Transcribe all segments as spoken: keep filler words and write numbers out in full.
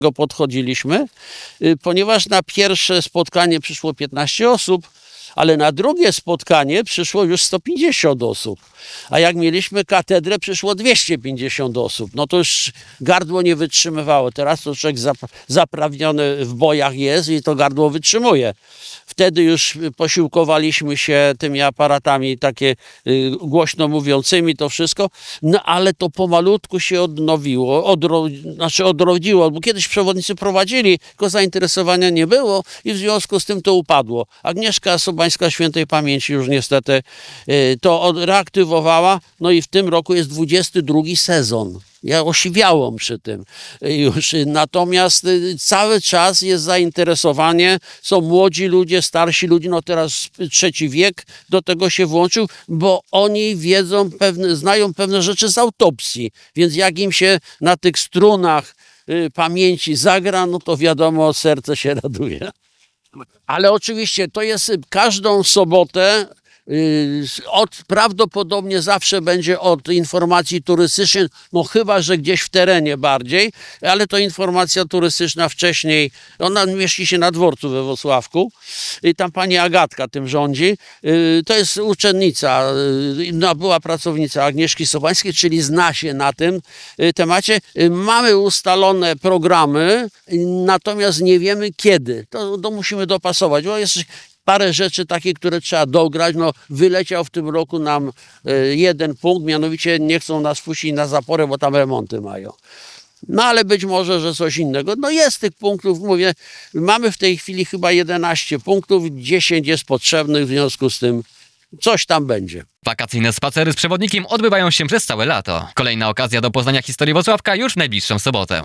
podchodziliśmy, ponieważ na pierwsze spotkanie przyszło piętnaście osób, ale na drugie spotkanie przyszło już sto pięćdziesiąt osób. A jak mieliśmy katedrę, przyszło dwieście pięćdziesiąt osób. No to już gardło nie wytrzymywało. Teraz to człowiek zaprawniony w bojach jest i to gardło wytrzymuje. Wtedy już posiłkowaliśmy się tymi aparatami takie głośno mówiącymi, to wszystko, no ale to pomalutku się odnowiło, odro, znaczy odrodziło, bo kiedyś przewodnicy prowadzili, tylko zainteresowania nie było i w związku z tym to upadło. Agnieszka Sobańska świętej pamięci już niestety to reaktywowała, no i w tym roku jest dwudziesty drugi sezon. Ja osiwiałam przy tym już. Natomiast cały czas jest zainteresowanie, są młodzi ludzie, starsi ludzie, no teraz trzeci wiek do tego się włączył, bo oni wiedzą pewne, znają pewne rzeczy z autopsji, więc jak im się na tych strunach y, pamięci zagra, no to wiadomo, serce się raduje. Ale oczywiście to jest każdą sobotę. Od, prawdopodobnie zawsze będzie od informacji turystycznej, no chyba, że gdzieś w terenie bardziej, ale to informacja turystyczna wcześniej, ona mieści się na dworcu we Włocławku i tam pani Agatka tym rządzi. To jest uczennica, no, była pracownica Agnieszki Sobańskiej, czyli zna się na tym temacie. Mamy ustalone programy, natomiast nie wiemy kiedy. To, to musimy dopasować, bo jest parę rzeczy takich, które trzeba dograć. No, wyleciał w tym roku nam y, jeden punkt, mianowicie nie chcą nas puścić na zaporę, bo tam remonty mają. No ale być może, że coś innego. No jest tych punktów, mówię, mamy w tej chwili chyba jedenaście punktów, dziesięć jest potrzebnych, w związku z tym coś tam będzie. Wakacyjne spacery z przewodnikiem odbywają się przez całe lato. Kolejna okazja do poznania historii Włocławka już w najbliższą sobotę.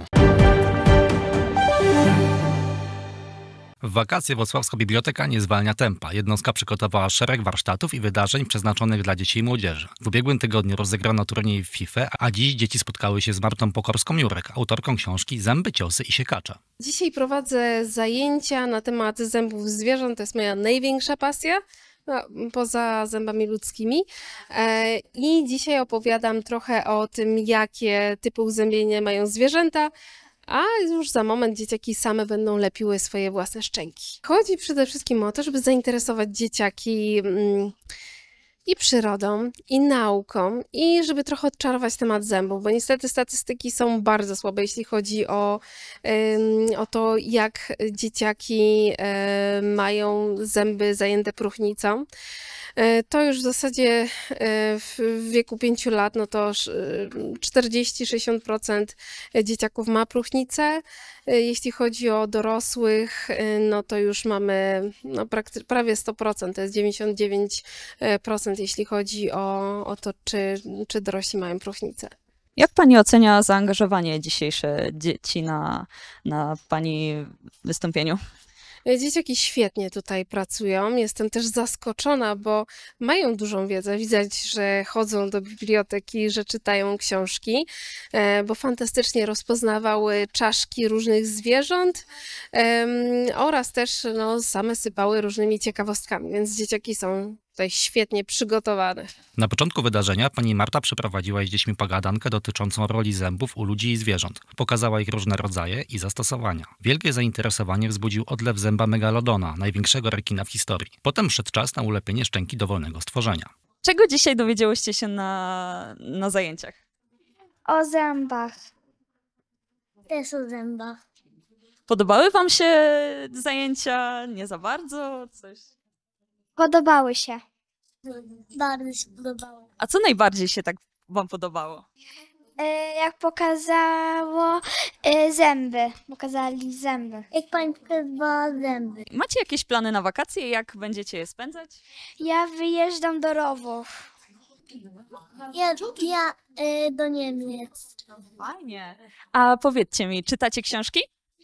W wakacje Włocławska Biblioteka nie zwalnia tempa. Jednostka przygotowała szereg warsztatów i wydarzeń przeznaczonych dla dzieci i młodzieży. W ubiegłym tygodniu rozegrano turniej w FIFA, a dziś dzieci spotkały się z Martą Pokorską-Jurek, autorką książki Zęby, ciosy i siekacze. Dzisiaj prowadzę zajęcia na temat zębów zwierząt, to jest moja największa pasja. No, poza zębami ludzkimi. E, I dzisiaj opowiadam trochę o tym, jakie typy uzębienia mają zwierzęta, a już za moment dzieciaki same będą lepiły swoje własne szczęki. Chodzi przede wszystkim o to, żeby zainteresować dzieciaki mm, i przyrodą, i nauką, i żeby trochę odczarować temat zębów, bo niestety statystyki są bardzo słabe, jeśli chodzi o, ym, o to, jak dzieciaki y, mają zęby zajęte próchnicą. To już w zasadzie w wieku pięciu lat, no to czterdzieści do sześćdziesięciu procent dzieciaków ma próchnicę. Jeśli chodzi o dorosłych, no to już mamy no prawie sto procent, to jest dziewięćdziesiąt dziewięć procent, jeśli chodzi o, o to, czy, czy dorośli mają próchnicę. Jak pani ocenia zaangażowanie dzisiejsze dzieci na, na pani wystąpieniu? Dzieciaki świetnie tutaj pracują. Jestem też zaskoczona, bo mają dużą wiedzę. Widać, że chodzą do biblioteki, że czytają książki, bo fantastycznie rozpoznawały czaszki różnych zwierząt oraz też no, same sypały różnymi ciekawostkami, więc dzieciaki są tutaj świetnie przygotowane. Na początku wydarzenia pani Marta przeprowadziła z dziećmi pogadankę dotyczącą roli zębów u ludzi i zwierząt. Pokazała ich różne rodzaje i zastosowania. Wielkie zainteresowanie wzbudził odlew zęba megalodona, największszego rekina w historii. Potem przyszedł czas na ulepienie szczęki dowolnego stworzenia. Czego dzisiaj dowiedziałyście się na, na zajęciach? O zębach. Też o zębach. Podobały wam się zajęcia? Nie za bardzo? Coś? Podobały się. Bardzo się podobało. A co najbardziej się tak wam podobało? E, jak pokazało e, zęby. Pokazali zęby. Jak pani pokazała zęby. Macie jakieś plany na wakacje? Jak będziecie je spędzać? Ja wyjeżdżam do Rowów. Ja, ja e, do Niemiec. Fajnie. A powiedzcie mi, czytacie książki?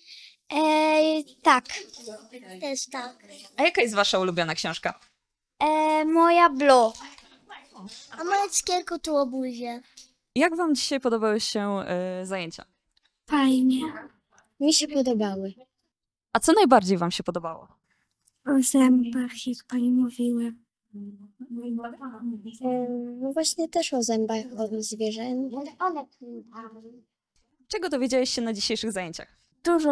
E, tak. Też tak. A jaka jest wasza ulubiona książka? E, moja Blue. A moje cukierku tu obuzie. Jak wam dzisiaj podobały się y, zajęcia? Fajnie. Mi się podobały. A co najbardziej wam się podobało? O zębach, jak pani mówiła. No właśnie też o zębach, o zwierzętach. Czego dowiedziałeś się na dzisiejszych zajęciach? dużo